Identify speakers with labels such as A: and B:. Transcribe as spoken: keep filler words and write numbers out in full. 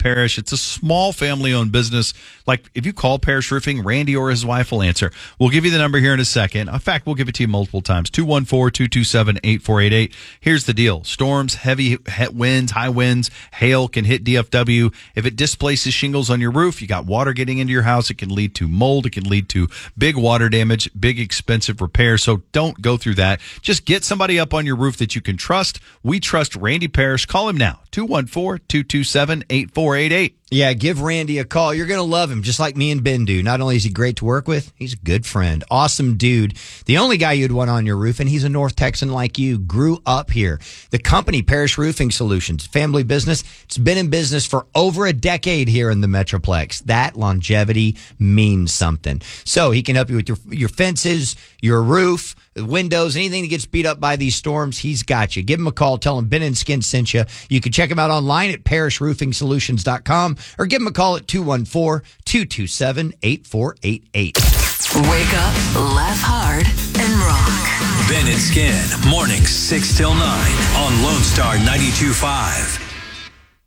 A: Parrish. It's a small family-owned business. Like, if you call Parrish Roofing, Randy or his wife will answer. We'll give you the number here in a second. In fact, we'll give it to you multiple times. two one four, two two seven, eight four eight eight. Here's the deal. Storms, heavy winds, high winds, hail can hit D F W. If it displaces shingles on your roof, you got water getting into your house. It can lead to mold. It can lead to big water damage, big expensive repair. So don't go through that. Just get somebody up on your roof that you can trust. We trust Randy Parrish. Call him now. two one four, two two seven, eight four eight eight.
B: Yeah, give Randy a call. You're going to love him, just like me and Ben do. Not only is he great to work with, he's a good friend. Awesome dude. The only guy you'd want on your roof, and he's a North Texan like you, grew up here. The company, Parrish Roofing Solutions, family business. It's been in business for over a decade here in the Metroplex. That longevity means something. So he can help you with your, your fences, your roof, windows, anything that gets beat up by these storms, he's got you. Give him a call. Tell him Ben and Skin sent you. You can check him out online at parrish roofing solutions dot com or give him a call at two one four, two two seven, eight four eight eight.
C: Wake up, laugh hard, and rock.
D: Ben and Skin, mornings six till nine on Lone Star ninety-two point five.